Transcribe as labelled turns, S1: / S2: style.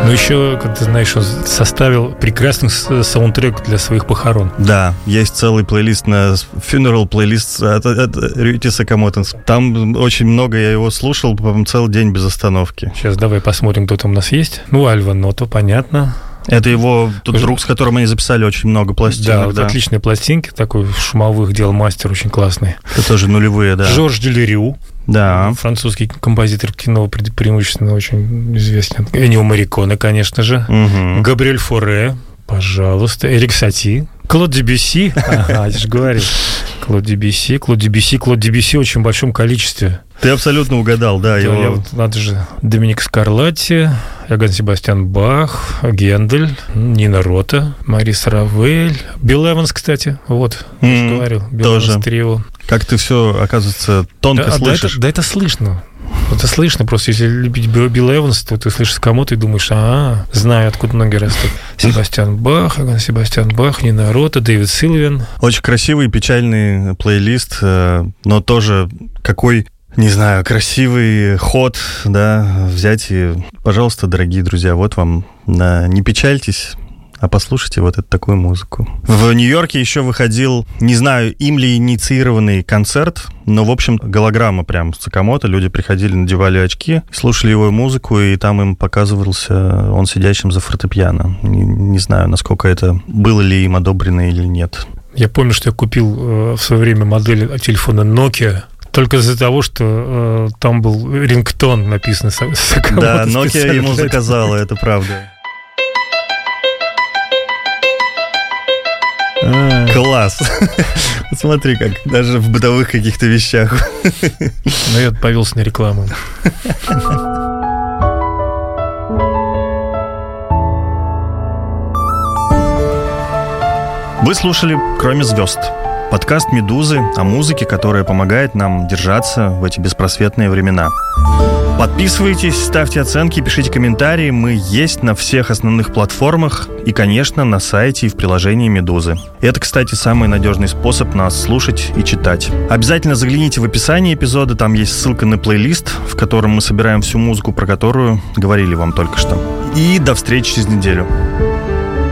S1: Ну, еще, как ты знаешь, он составил прекрасный саундтрек для своих похорон.
S2: Да, есть целый плейлист на funeral плейлист от Рюити Сакамото. Там очень много, я его слушал, по-моему, целый день без остановки.
S1: Сейчас давай посмотрим, кто там у нас есть. Ну, Альва Ното, понятно.
S2: Это его друг, с которым они записали очень много пластинок.
S1: Да, отличные пластинки, такой шумовых дел мастер, очень классный.
S2: Это тоже нулевые, да.
S1: Жорж Делерю.
S2: Да.
S1: Французский композитор кино, преимущественно очень известен. Эннио Морриконе, конечно же.
S2: Угу.
S1: Габриэль Форе, пожалуйста. Эрик Сати. Клод Дебюсси. Ага, я же говорил. Клод Дебюсси в очень большом количестве.
S2: Ты абсолютно угадал, да. Его...
S1: Надо же. Доминик Скарлатти, Иоганн Себастьян Бах, Гендель, Нина Рота, Марис Равель, Билл Эванс, кстати. Вот, я же говорил. Билл Эванс трио.
S2: Как ты все, оказывается, тонко слышишь.
S1: Да, это слышно. Это слышно, просто если любить Билла Эванса, то ты слышишь Сакамото и думаешь, знаю, откуда ноги растут. Себастьян Бах, Нина Рота, Дэвид Сильвен.
S2: Очень красивый и печальный плейлист, но тоже какой, не знаю, красивый ход, да, взять и, пожалуйста, дорогие друзья, вот вам, не печальтесь, а послушайте вот эту такую музыку. В Нью-Йорке еще выходил, не знаю, им ли инициированный концерт, но, в общем, голограмма прям Сакамото. Люди приходили, надевали очки, слушали его музыку, и там им показывался он сидящим за фортепиано. Не знаю, насколько это было ли им одобрено или нет.
S1: Я помню, что я купил в свое время модель телефона Nokia, только из-за того, что там был рингтон написан Сакамото.
S2: Да, Nokia ему заказала, это правда. Класс. Смотри, как даже в бытовых каких-то вещах.
S1: Ну, я повелся на рекламу.
S2: Вы слушали «Кроме звезд» — подкаст «Медузы» о музыке, которая помогает нам держаться в эти беспросветные времена. Подписывайтесь, ставьте оценки, пишите комментарии. Мы есть на всех основных платформах и, конечно, на сайте и в приложении «Медузы». Это, кстати, самый надежный способ нас слушать и читать. Обязательно загляните в описание эпизода, там есть ссылка на плейлист, в котором мы собираем всю музыку, про которую говорили вам только что. И до встречи через неделю.